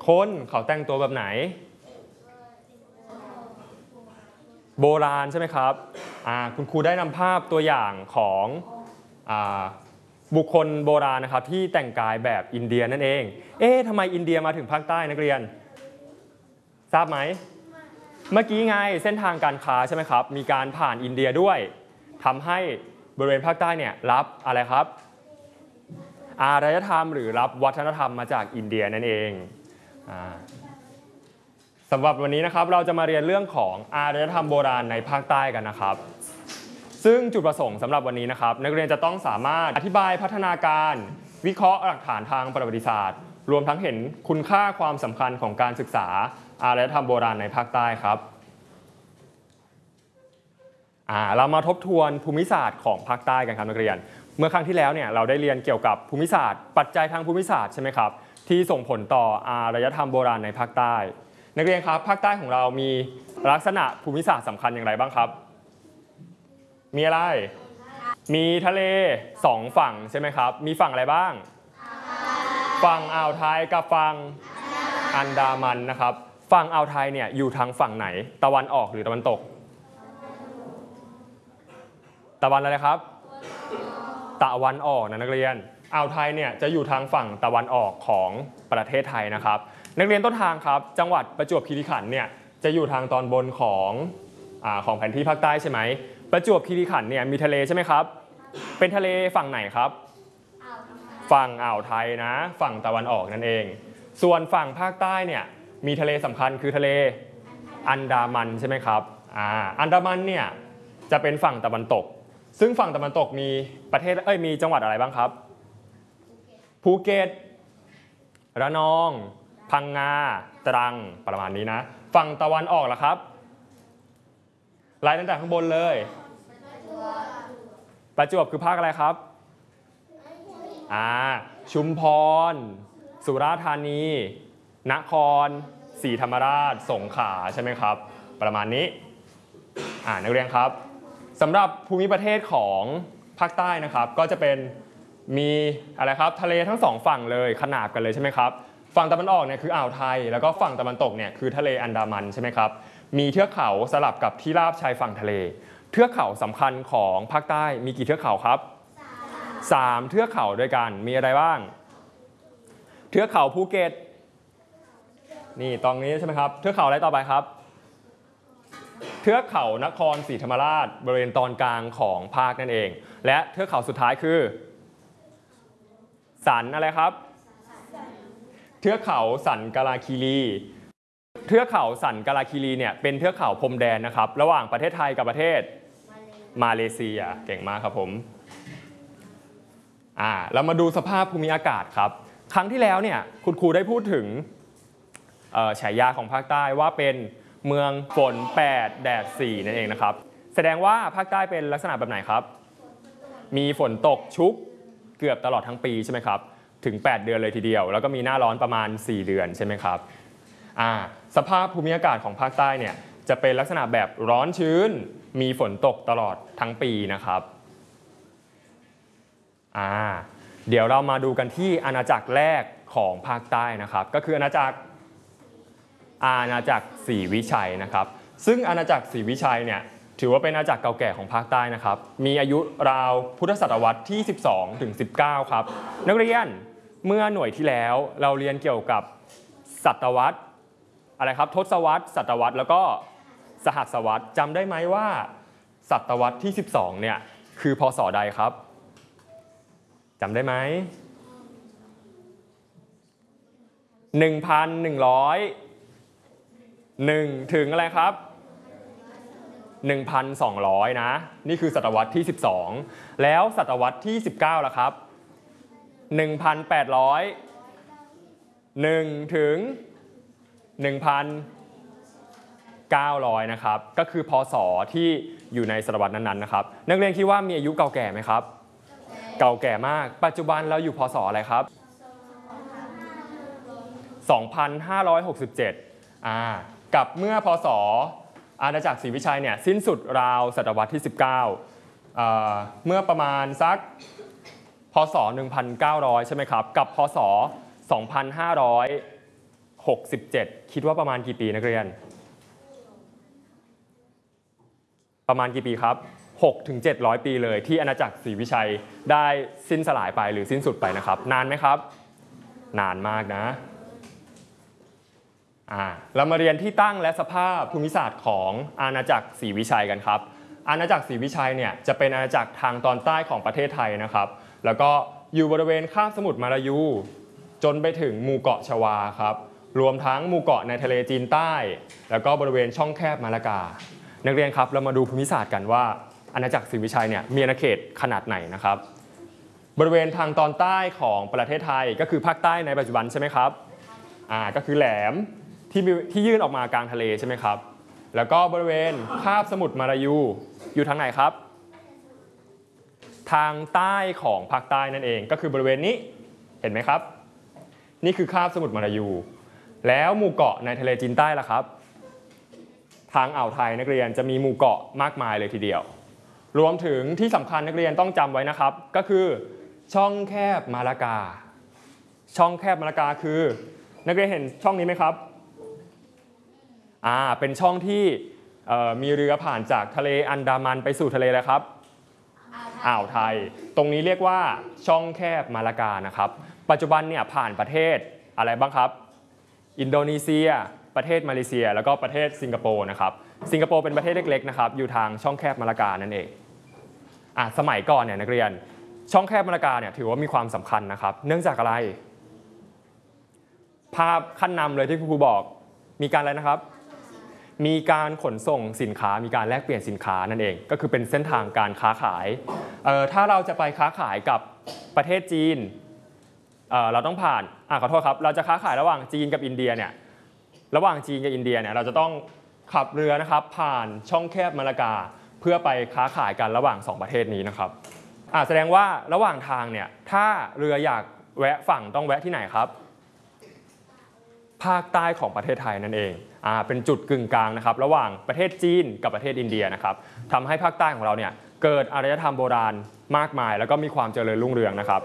คนเขาแต่งตัวแบบไหนโบราณใช่ไหมครับคุณครูได้นำภาพตัวอย่างของบุคคลโบราณนะครับที่แต่งกายแบบอินเดียนั่นเองทำไมอินเดียมาถึงภาคใต้นักเรียนทราบไหมเมื่อกี้ไงเส้นทางการค้าใช่ไหมครับมีการผ่านอินเดียด้วยทำให้บริเวณภาคใต้เนี่ยรับอะไรครับอารยธรรมหรือรับวัฒนธรรมมาจากอินเดียนั่นเองสำหรับวันนี้นะครับเราจะมาเรียนเรื่องของอารยธรรมโบราณในภาคใต้กันนะครับซึ่งจุดประสงค์สำหรับวันนี้นะครับนักเรียนจะต้องสามารถอธิบายพัฒนาการวิเคราะห์หลักฐานทางประวัติศาสตร์รวมทั้งเห็นคุณค่าความสำคัญของการศึกษาอารยธรรมโบราณในภาคใต้ครับเรามาทบทวนภูมิศาสตร์ของภาคใต้กันครับนักเรียนเมื่อครั้งที่แล้วเนี่ยเราได้เรียนเกี่ยวกับภูมิศาสตร์ปัจจัยทางภูมิศาสตร์ใช่ไหมครับที่ส่งผลต่ออารยธรรมโบราณในภาคใต้นักเรียนครับภาคใต้ของเรามีลักษณะภูมิศาสตร์สำคัญอย่างไรบ้างครับมีอะไรมีทะเล2ฝั่งใช่ไหมครับมีฝั่งอะไรบ้างฝั่งอ่าวไทยกับฝั่งอันดามันนะครับฝั่งอ่าวไทยเนี่ยอยู่ทางฝั่งไหนตะวันออกหรือตะวันตกตะวันอะไรครับตะวันออกนะนักเรียนอ่าวไทยเนี่ยจะอยู่ทางฝั่งตะวันออกของประเทศไทยนะครับนักเรียนต้นทางครับจังหวัดประจวบคีรีขันธ์เนี่ยจะอยู่ทางตอนบนของแผนที่ภาคใต้ใช่ไหมประจวบคีรีขันธ์เนี่ยมีทะเลใช่ไหมครับเป็นทะเลฝั่งไหนครับฝั่งอ่าวไทยนะฝั่งตะวันออกนั่นเองส่วนฝั่งภาคใต้เนี่ยมีทะเลสำคัญคือทะเลอันดามันใช่ไหมครับอันดามันเนี่ยจะเป็นฝั่งตะวันตกซึ่งฝั่งตะวันตกมีมีจังหวัดอะไรบ้างครับภูเก็ตระนองพังงาตรังประมาณนี้นะฝั่งตะวันออกล่ะครับไล่ตั้งแต่ข้างบนเลยประจวบคือภาคอะไรครับชุมพรสุราษฎร์ธานีนครศรีธรรมราชสงขลาใช่ไหมครับประมาณนี้นักเรียนครับสำหรับภูมิประเทศของภาคใต้นะครับก็จะเป็นมีอะไรครับทะเลทั้งสองฝั่งเลยขนาบกันเลยใช่ไหมครับฝั่งตะวันออกเนี่ยคืออ่าวไทยแล้วก็ฝั่งตะวันตกเนี่ยคือทะเลอันดามันใช่ไหมครับมีเทือกเขาสลับกับที่ราบชายฝั่งทะเลเทือกเขาสำคัญของภาคใต้มีกี่เทือกเขาครับ3เทือกเขาด้วยกันมีอะไรบ้างเทือกเขาภูเก็ตนี่ตรงนี้ใช่ไหมครับเทือกเขาอะไรต่อไปครับเทือกเขานครศรีธรรมราชบริเวณตอนกลางของภาคนั่นเองและเทือกเขาสุดท้ายคือสันอะไรครับเทือกเขาสันกาลาคีรีเทือกเขาสันกาลาคีรีเนี่ยเป็นเทือกเขาพรมแดนนะครับระหว่างประเทศไทยกับประเทศมาเลเซียเก่งมากครับผมเรามาดูสภาพภูมิอากาศครับครั้งที่แล้วเนี่ยคุณครูได้พูดถึงฉายาของภาคใต้ว่าเป็นเมืองฝน8แดด4นั่นเองนะครับแสดงว่าภาคใต้เป็นลักษณะแบบไหนครับมีฝนตกชุกเกือบตลอดทั้งปีใช่ไหมครับถึง8เดือนเลยทีเดียวแล้วก็มีหน้าร้อนประมาณ4เดือนใช่ไหมครับสภาพภูมิอากาศของภาคใต้เนี่ยจะเป็นลักษณะแบบร้อนชื้นมีฝนตกตลอดทั้งปีนะครับเดี๋ยวเรามาดูกันที่อาณาจักรแรกของภาคใต้นะครับก็คืออาณาจักรศรีวิชัยนะครับซึ่งอาณาจักรศรีวิชัยเนี่ยถือว่าเป็นอาณาจักรเก่าแก่ของภาคใต้นะครับมีอายุราวพุทธศตวรรษที่12ถึง19ครับนักเรียนเมื่อหน่วยที่แล้วเราเรียนเกี่ยวกับศตวรรษอะไรครับทศวรรษศตวรรษแล้วก็สหัสวรรษจำได้ไหมว่าศตวรรษที่12เนี่ยคือพ.ศ.ใดครับจำได้ไหม1,101ถึงอะไรครับ1,200นะนี่คือศตวรรษที่12แล้วศตวรรษที่19ล่ะครับ1,801ถึง1,900นะครับก็คือพ.ศ.ที่อยู่ในศตวรรษนั้นๆนะครับนักเรียนคิดว่ามีอายุเก่าแก่ไหมครับเก่าแก่มากปัจจุบันเราอยู่พ.ศ.อะไรครับ2567กับเมื่อพ.ศ.อาณาจักรศรีวิชัยเนี่ยสิ้นสุดราวศตวรรษที่19เมื่อประมาณสักพ.ศ. 1,900ใช่ไหมครับกับพ.ศ. 2500 67คิดว่าประมาณกี่ปีนักเรียนประมาณกี่ปีครับ6 ถึง 700 ปีเลยที่อาณาจักรศรีวิชัยได้สิ้นสลายไปหรือสิ้นสุดไปนะครับนานไหมครับนานมากนะเรามาเรียนที่ตั้งและสภาพภูมิศาสตร์ของอาณาจักรศรีวิชัยกันครับอาณาจักรศรีวิชัยเนี่ยจะเป็นอาณาจักรทางตอนใต้ของประเทศไทยนะครับแล้วก็อยู่บริเวณคาบสมุทรมาลายูจนไปถึงหมู่เกาะชวาครับรวมทั้งหมู่เกาะในทะเลจีนใต้แล้วก็บริเวณช่องแคบมาลากานักเรียนครับเรามาดูภูมิศาสตร์กันว่าอาณาจักรศรีวิชัยเนี่ยมีอาณาเขตขนาดไหนนะครับบริเวณทางตอนใต้ของประเทศไทยก็คือภาคใต้ในปัจจุบันใช่ไหมครับก็คือแหลมที่ยื่นออกมากลางทะเลใช่ไหมครับแล้วก็บริเวณคาบสมุทรมาลายูอยู่ทางไหนครับทางใต้ของภาคใต้นั่นเองก็คือบริเวณนี้เห็นไหมครับนี่คือคาบสมุทรมาลายูแล้วหมู่เกาะในทะเลจีนใต้ล่ะครับทางอ่าวไทยนักเรียนจะมีหมู่เกาะมากมายเลยทีเดียวรวมถึงที่สำคัญนักเรียนต้องจำไว้นะครับก็คือช่องแคบมาลากาช่องแคบมาลากาคือนักเรียนเห็นช่องนี้ไหมครับเป็นช่องที่มีเรือผ่านจากทะเลอันดามันไปสู่ทะเลแล้วครับอ่าวไทยตรงนี้เรียกว่าช่องแคบมาลากานะครับปัจจุบันเนี่ยผ่านประเทศอะไรบ้างครับอินโดนีเซียประเทศมาเลเซียแล้วก็ประเทศสิงคโปร์นะครับสิงคโปร์เป็นประเทศเล็กๆนะครับอยู่ทางช่องแคบมาลากานั่นเองสมัยก่อนเนี่ยนักเรียนช่องแคบมาลากาเนี่ยถือว่ามีความสำคัญนะครับเนื่องจากอะไรภาพขั้นนำเลยที่ครูบอกมีการอะไรนะครับมีการขนส่งสินค้ามีการแลกเปลี่ยนสินค้านั่นเองก็คือเป็นเส้นทางการค้าขายถ้าเราจะไปค้าขายกับประเทศจีนเราต้องผ่านขอโทษครับเราจะค้าขายระหว่างจีนกับอินเดียเนี่ยระหว่างจีนกับอินเดียเนี่ยเราจะต้องขับเรือนะครับผ่านช่องแคบมาลากาเพื่อไปค้าขายกันระหว่าง2ประเทศนี้นะครับแสดงว่าระหว่างทางเนี่ยถ้าเรืออยากแวะฝั่งต้องแวะที่ไหนครับภาคใต้ของประเทศไทยนั่นเองเป็นจุดกึ่งกลางนะครับระหว่างประเทศจีนกับประเทศอินเดียนะครับทำให้ภาคใต้ของเราเนี่ยเกิดอารยธรรมโบราณมากมายแล้วก็มีความเจริญรุ่งเรืองนะครับ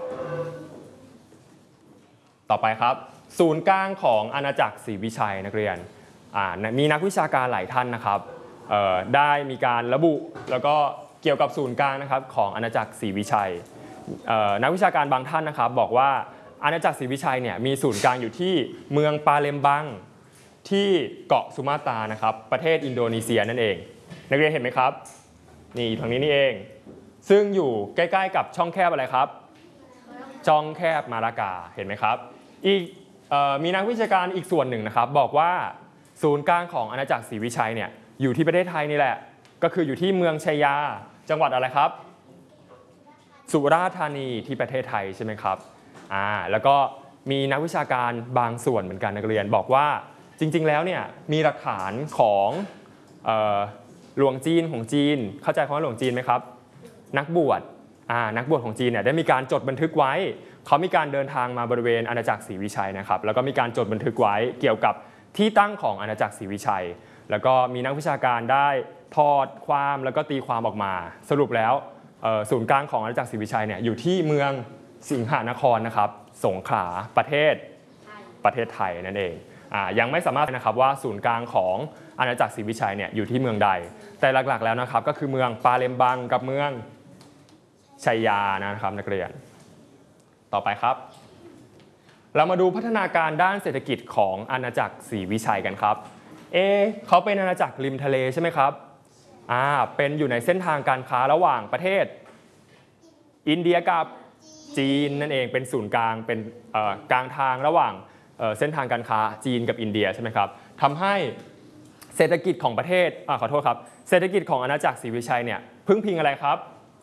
ต่อไปครับศูนย์กลางของอาณาจักรศรีวิชัยนักเรียนมีนักวิชาการหลายท่านนะครับได้มีการระบุแล้วก็เกี่ยวกับศูนย์กลางนะครับของอาณาจักรศรีวิชัยนักวิชาการบางท่านนะครับบอกว่าอาณาจักรศรีวิชัยเนี่ยมีศูนย์กลางอยู่ที่เมืองปาเลมบังที่เกาะสุมาตรานะครับประเทศอินโดนีเซียนั่นเองนักเรียนเห็นไหมครับนี่ทางนี้นี่เองซึ่งอยู่ใกล้ๆกับช่องแคบอะไรครับช่องแคบมาลากาเห็นไหมครับอีกมีนักวิชาการอีกส่วนหนึ่งนะครับบอกว่าศูนย์กลางของอาณาจักรศรีวิชัยเนี่ยอยู่ที่ประเทศไทยนี่แหละก็คืออยู่ที่เมืองชัยยาจังหวัดอะไรครับสุราษฎร์ธานีที่ประเทศไทยใช่ไหมครับแล้วก็มีนักวิชาการบางส่วนเหมือนกันนักเรียนบอกว่าจริงๆแล้วเนี่ยมีหลักฐานของหลวงจีนของจีนเข้าใจคำว่าหลวงจีนไหมครับนักบวชของจีนเนี่ยได้มีการจดบันทึกไว้เขามีการเดินทางมาบริเวณอาณาจักรศรีวิชัยนะครับแล้วก็มีการจดบันทึกไว้เกี่ยวกับที่ตั้งของอาณาจักรศรีวิชัยแล้วก็มีนักวิชาการได้ทอดความแล้วก็ตีความออกมาสรุปแล้วศูนย์กลางของอาณาจักรศรีวิชัยเนี่ยอยู่ที่เมืองสิงหนครนะครับสงขลาประเทศไทยนั่นเองยังไม่สามารถนะครับว่าศูนย์กลางของอาณาจักรศรีวิชัยเนี่ยอยู่ที่เมืองใดแต่หลักๆแล้วนะครับก็คือเมืองปาเลมบังกับเมืองชัยยานะครับนักเรียนต่อไปครับเรามาดูพัฒนาการด้านเศรษฐกิจของอาณาจักรศรีวิชัยกันครับเขาเป็นอาณาจักรริมทะเลใช่ไหมครับเป็นอยู่ในเส้นทางการค้าระหว่างประเทศอินเดียกับจีนนั่นเองเป็นศูนย์กลางเป็นกลางทางระหว่างเส้นทางการค้าจีนกับอินเดียใช่ไหมครับทำให้เศรษฐกิจของประเทศขอโทษครับเศรษฐกิจของอาณาจักรศรีวิชัยเนี่ยพึ่งพิงอะไรครับ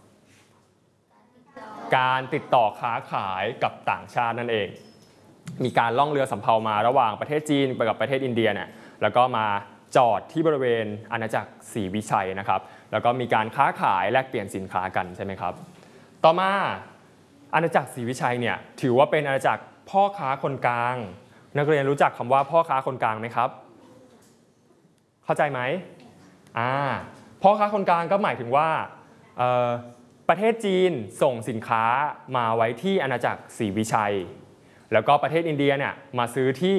การติดต่อค้าขายกับต่างชาตินั่นเองมีการล่องเรือสำเภามาระหว่างประเทศจีนไปกับประเทศอินเดียเนี่ยแล้วก็มาจอดที่บริเวณอาณาจักรศรีวิชัยนะครับแล้วก็มีการค้าขายแลกเปลี่ยนสินค้ากันใช่ไหมครับต่อมาอาณาจักรศรีวิชัยเนี่ยถือว่าเป็นอาณาจักรพ่อค้าคนกลางนักเรียนรู้จักคำว่าพ่อค้าคนกลางไหมครับเข้าใจไหมพ่อค้าคนกลางก็หมายถึงว่าประเทศจีนส่งสินค้ามาไว้ที่อาณาจักรศรีวิชัยแล้วก็ประเทศอินเดียเนี่ยมาซื้อที่